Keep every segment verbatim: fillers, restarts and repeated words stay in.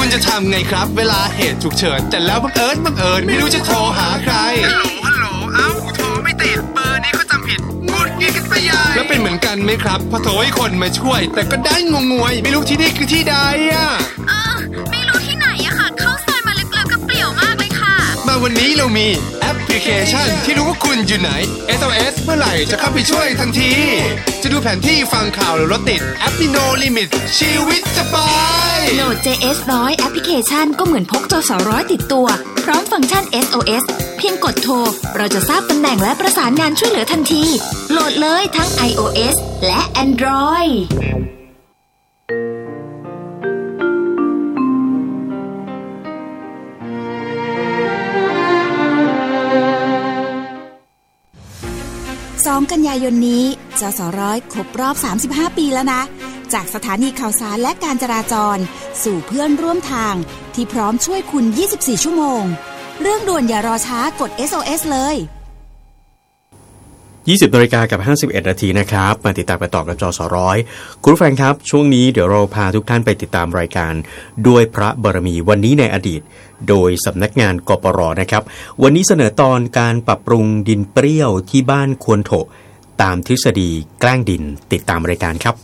คุณจะทำไงครับเวลาเหตุฉุกเฉินแต่แล้วบังเอิญบังเอิญไม่รู้จะโทรหาใครฮัลโหลฮัลโหลเอ้าโทรไม่ติดเบอร์นี้ก็จำผิดงุดหงิดกันไปใหญ่แล้วเป็นเหมือนกันไหมครับพอโทรให้คนมาช่วยแต่ก็ได้งงวยไม่รู้ที่นี่คือที่ใดอ่ะเออไม่รู้ที่ไหนอะค่ะเข้าซอยมาลึกๆกับเปลี่ยวมากเลยค่ะมาวันนี้เรามีแอปพลิเคชันที่รู้ว่าคุณอยู่ไหน เอส โอ เอส เมื่อไหร่จะเข้าไปช่วยทันทีจะดูแผนที่ฟังข่าวหรือรถติดแอปมี No Limit ชีวิตสบายโหลด เจ เอส หนึ่งร้อย แอปพลิเคชันก็เหมือนพกจสร้อยติดตัวพร้อมฟังก์ชัน เอส โอ เอส เพียงกดโทรเราจะทราบตำแหน่งและประสานงานช่วยเหลือทันทีโหลดเลยทั้ง ไอ โอ เอส และ Android สองกันยายนนี้จสร้อยครบรอบสามสิบห้าปีแล้วนะจากสถานีข่าวสารและการจราจรสู่เพื่อนร่วมทางที่พร้อมช่วยคุณยี่สิบสี่ชั่วโมงเรื่องด่วนอย่ารอช้ากด เอส โอ เอส เลยยี่สิบนาฬิกากับห้าสิบเอ็ดนาทีนะครับมาติดตามไปต่อกับจสร้อยคุณผู้ฟังครับช่วงนี้เดี๋ยวเราพาทุกท่านไปติดตามรายการด้วยพระบารมีวันนี้ในอดีตโดยสำนักงานกปร.นะครับวันนี้เสนอตอนการปรับปรุงดินเปรี้ยวที่บ้านควนโถตามทฤษฎีแกล้งดินติดตามรายการครับ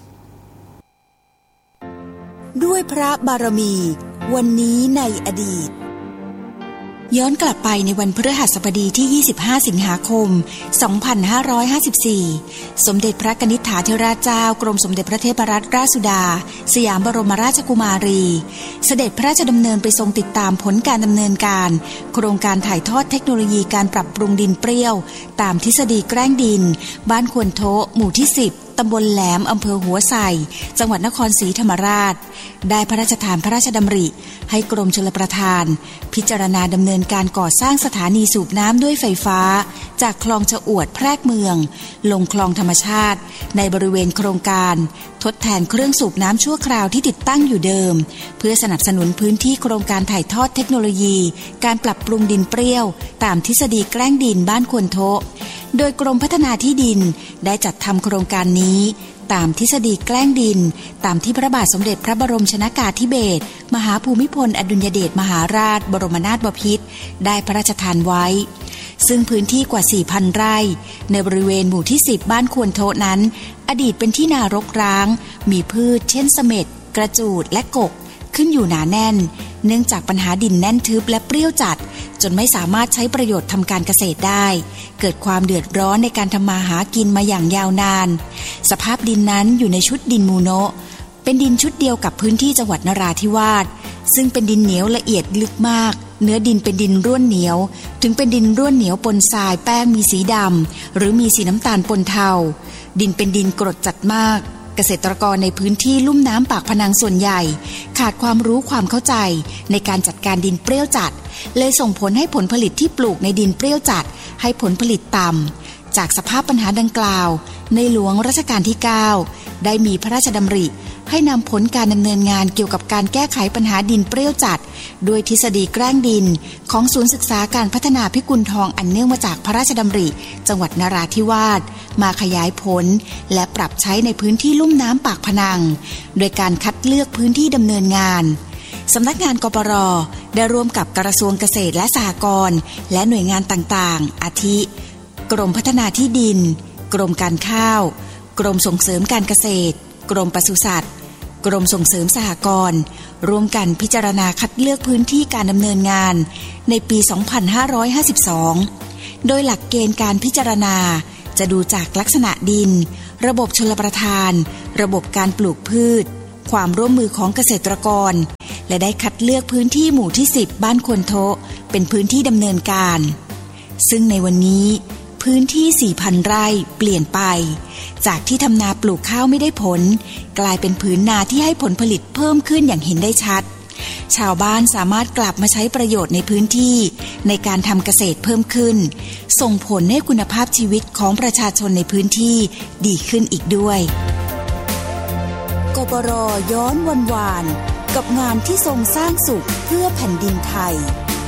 ด้วยพระบารมีวันนี้ในอดีตย้อนกลับไปในวันพฤหัสบดีที่ยี่สิบห้าสิงหาคมสองพันห้าร้อยห้าสิบสี่สมเด็จพระกนิษฐาธิราชเจ้ากรมสมเด็จพระเทพรัตนราชสุดาสยามบรมราชกุมารีเสด็จพระราชดำเนินไปทรงติดตามผลการดำเนินการโครงการถ่ายทอดเทคโนโลยีการปรับปรุงดินเปรี้ยวตามทฤษฎีแกล้งดินบ้านควนโถหมู่ที่สิบตำบลแหลมอำเภอหัวไส่จังหวัดนครศรีธรรมราชได้พระราชทานพระราชดำริให้กรมชลประทานพิจารณาดำเนินการก่อสร้างสถานีสูบน้ำด้วยไฟฟ้าจากคลองชะอวดแพรกเมืองลงคลองธรรมชาติในบริเวณโครงการทดแทนเครื่องสูบน้ำชั่วคราวที่ติดตั้งอยู่เดิมเพื่อสนับสนุนพื้นที่โครงการถ่ายทอดเทคโนโลยีการปรับปรุงดินเปรี้ยวตามทฤษฎีแกล้งดินบ้านควนโถโดยกรมพัฒนาที่ดินได้จัดทำโครงการนี้ตามทฤษฎีแกล้งดินตามที่พระบาทสมเด็จพระบรมชนกาธิเบศรมหาภูมิพลอดุลยเดชมหาราชบรมนาถบพิตรได้พระราชทานไว้ซึ่งพื้นที่กว่า สี่พัน ไร่ในบริเวณหมู่ที่สิบบ้านควนโถนั้นอดีตเป็นที่นารกร้างมีพืชเช่นเสม็ดกระจูดและกกขึ้นอยู่หนาแน่นเนื่องจากปัญหาดินแน่นทึบและเปรี้ยวจัดจนไม่สามารถใช้ประโยชน์ทำการเกษตรได้เกิดความเดือดร้อนในการทำมาหากินมาอย่างยาวนานสภาพดินนั้นอยู่ในชุดดินมูโนะเป็นดินชุดเดียวกับพื้นที่จังหวัดนราธิวาสซึ่งเป็นดินเหนียวละเอียดลึกมากเนื้อดินเป็นดินร่วนเหนียวถึงเป็นดินร่วนเหนียวปนทรายแป้งมีสีดำหรือมีสีน้ำตาลปนเทาดินเป็นดินกรดจัดมากเกษตรกรในพื้นที่ลุ่มน้ำปากพนังส่วนใหญ่ขาดความรู้ความเข้าใจในการจัดการดินเปรี้ยวจัดเลยส่งผลให้ผลผลิตที่ปลูกในดินเปรี้ยวจัดให้ผลผลิตต่ำจากสภาพปัญหาดังกล่าวในหลวงรัชกาลที่เก้าได้มีพระราชดำริให้นำผลการดำเนินงานเกี่ยวกับการแก้ไขปัญหาดินเปรี้ยวจัดด้วยทฤษฎีแกล้งดินของศูนย์ศึกษาการพัฒนาพิกุลทองอันเนื่องมาจากพระราชดำริจังหวัดนราธิวาสมาขยายผลและปรับใช้ในพื้นที่ลุ่มน้ำปากพนังโดยการคัดเลือกพื้นที่ดำเนินงานสำนักงานกปร.ได้ร่วมกับกระทรวงเกษตรและสหกรณ์และหน่วยงานต่างๆอาทิกรมพัฒนาที่ดินกรมการข้าวกรมส่งเสริมการเกษตรกรมปศุสัตว์กรมส่งเสริมสหกรณ์ร่วมกันพิจารณาคัดเลือกพื้นที่การดำเนินงานในปี สองพันห้าร้อยห้าสิบสอง โดยหลักเกณฑ์การพิจารณาจะดูจากลักษณะดินระบบชลประทานระบบการปลูกพืชความร่วมมือของเกษตรกรและได้คัดเลือกพื้นที่หมู่ที่สิบบ้านควนโถเป็นพื้นที่ดำเนินการซึ่งในวันนี้พื้นที่ สี่พัน ไร่เปลี่ยนไปจากที่ทำนาปลูกข้าวไม่ได้ผลกลายเป็นผืนนาที่ให้ผลผลิตเพิ่มขึ้นอย่างเห็นได้ชัดชาวบ้านสามารถกลับมาใช้ประโยชน์ในพื้นที่ในการทำเกษตรเพิ่มขึ้นส่งผลให้คุณภาพชีวิตของประชาชนในพื้นที่ดีขึ้นอีกด้วยกปร.ย้อนวันวานกับงานที่ทรงสร้างสุขเพื่อแผ่นดินไทย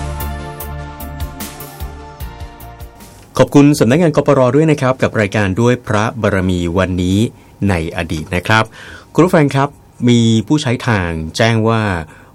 ขอบคุณสำนักงานกปร.ด้วยนะครับกับรายการด้วยพระบารมีวันนี้ในอดีตนะครับคุณผู้ฟังครับมีผู้ใช้ทางแจ้งว่า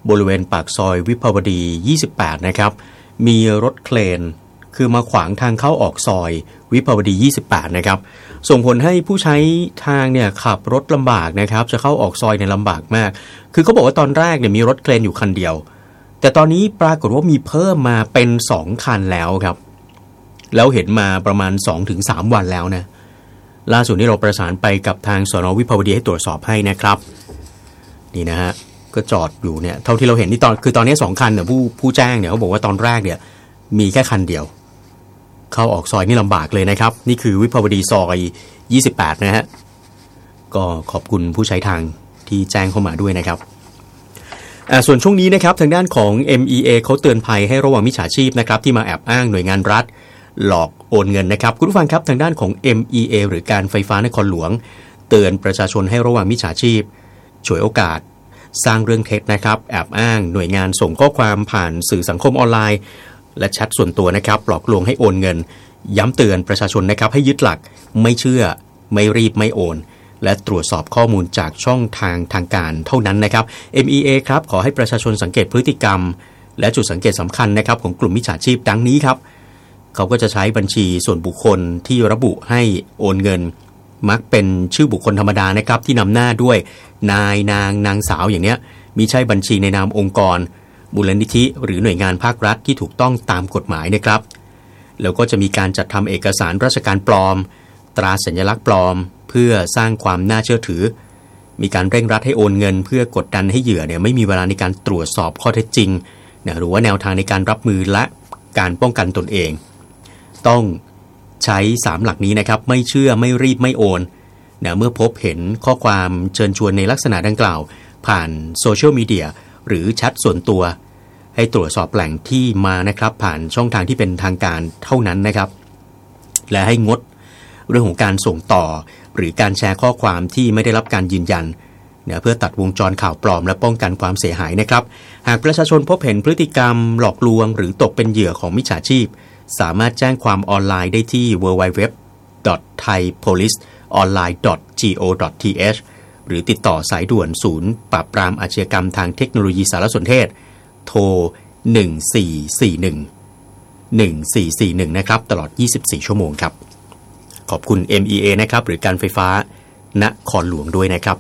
บริเวณปากซอยวิภาวดียี่สิบแปดนะครับมีรถเครนคือมาขวางทางเข้าออกซอยวิภาวดียี่สิบแปดนะครับส่งผลให้ผู้ใช้ทางเนี่ยขับรถลำบากนะครับจะเข้าออกซอยเนี่ยลำบากมากคือเขาบอกว่าตอนแรกเนี่ยมีรถเครนอยู่คันเดียวแต่ตอนนี้ปรากฏว่ามีเพิ่มมาเป็นสองคันแล้วครับแล้วเห็นมาประมาณ สองถึงสาม วันแล้วนะล่าสุดนี้เราประสานไปกับทางสน.วิภาวดีให้ตรวจสอบให้นะครับนี่นะฮะก็จอดอยู่เนี่ยเท่าที่เราเห็นนี่ตอนคือตอนนี้สองคันเนี่ยผู้ผู้แจ้งเนี่ยเขาบอกว่าตอนแรกเนี่ยมีแค่คันเดียวเข้าออกซอยนี่ลำบากเลยนะครับนี่คือวิภาวดีซอยยี่สิบแปดนะฮะก็ขอบคุณผู้ใช้ทางที่แจ้งเข้ามาด้วยนะครับอ่าส่วนช่วงนี้นะครับทางด้านของ เอ็ม อี เอ เขาเตือนภัยให้ระวังมิจฉาชีพนะครับที่มาแอบอ้างหน่วยงานรัฐหลอกโอนเงินนะครับคุณผู้ฟังครับทางด้านของ เอ็ม อี เอ หรือการไฟฟ้านครหลวงเตือนประชาชนให้ระวังมิจฉาชีพฉวยโอกาสสร้างเรื่องเท็จนะครับแอบอ้างหน่วยงานส่งข้อความผ่านสื่อสังคมออนไลน์และแชทส่วนตัวนะครับหลอกลวงให้โอนเงินย้ำเตือนประชาชนนะครับให้ยึดหลักไม่เชื่อไม่รีบไม่โอนและตรวจสอบข้อมูลจากช่องทางทางการเท่านั้นนะครับ เอ็ม อี เอ ครับขอให้ประชาชนสังเกตพฤติกรรมและจุดสังเกตสำคัญนะครับของกลุ่มมิจฉาชีพดังนี้ครับเขาก็จะใช้บัญชีส่วนบุคคลที่ระบุให้โอนเงินมักเป็นชื่อบุคคลธรรมดานะครับที่นำหน้าด้วยนายนางนางสาวอย่างเนี้ยมิใช่บัญชีในนามองค์กรมูลนิธิหรือหน่วยงานภาครัฐที่ถูกต้องตามกฎหมายนะครับแล้วก็จะมีการจัดทำเอกสารราชการปลอมตราสัญลักษณ์ปลอมเพื่อสร้างความน่าเชื่อถือมีการเร่งรัดให้โอนเงินเพื่อกดดันให้เหยื่อเนี่ยไม่มีเวลาในการตรวจสอบข้อเท็จจริงนะหรือว่าแนวทางในการรับมือและการป้องกันตนเองต้องใช้สามหลักนี้นะครับไม่เชื่อไม่รีบไม่โอนนะเมื่อพบเห็นข้อความเชิญชวนในลักษณะดังกล่าวผ่านโซเชียลมีเดียหรือแชทส่วนตัวให้ตรวจสอบแหล่งที่มานะครับผ่านช่องทางที่เป็นทางการเท่านั้นนะครับและให้งดเรื่องของการส่งต่อหรือการแชร์ข้อความที่ไม่ได้รับการยืนยันเนี่ยเพื่อตัดวงจรข่าวปลอมและป้องกันความเสียหายนะครับหากประชาชนพบเห็นพฤติกรรมหลอกลวงหรือตกเป็นเหยื่อของมิจฉาชีพสามารถแจ้งความออนไลน์ได้ที่ ดับเบิลยู ดับเบิลยู ดับเบิลยู ดอท ไทยโพลิสออนไลน์ ดอท จี โอ ดอท ที เอช หรือติดต่อสายด่วนศูนย์ปราบปรามอาชญากรรมทางเทคโนโลยีสารสนเทศโทรหนึ่งสี่สี่หนึ่ง หนึ่งสี่สี่หนึ่งนะครับตลอดยี่สิบสี่ชั่วโมงครับขอบคุณ เอ็ม อี เอ นะครับหรือการไฟฟ้านครหลวงด้วยนะครับ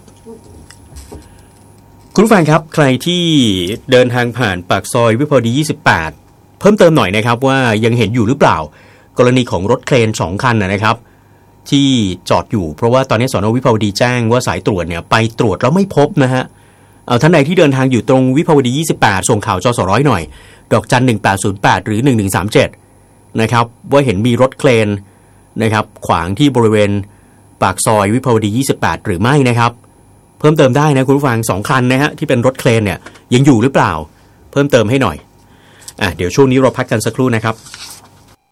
คุณผู้ฟังครับใครที่เดินทางผ่านปากซอยวิภาวดียี่สิบแปดเพิ่มเติมหน่อยนะครับว่ายังเห็นอยู่หรือเปล่ากรณีของรถเครนสองคันนะครับที่จอดอยู่เพราะว่าตอนนี้สน.วิภาวดีแจ้งว่าสายตรวจเนี่ยไปตรวจแล้วไม่พบนะฮะเอาท่านใดที่เดินทางอยู่ตรงวิภาวดียี่สิบแปดส่งข่าวจสร้อยหน่อยดอกจันหนึ่งแปดศูนย์แปดหรือหนึ่งหนึ่งสามเจ็ดนะครับว่าเห็นมีรถเครนนะครับขวางที่บริเวณปากซอยวิภาวดียี่สิบแปดหรือไม่นะครับเพิ่มเติมได้นะคุณผู้ฟังสองคันนะฮะที่เป็นรถเครนเนี่ยยังอยู่หรือเปล่าเพิ่มเติมให้หน่อยอ่ะเดี๋ยวช่วงนี้เราพักกันสักครู่นะครับ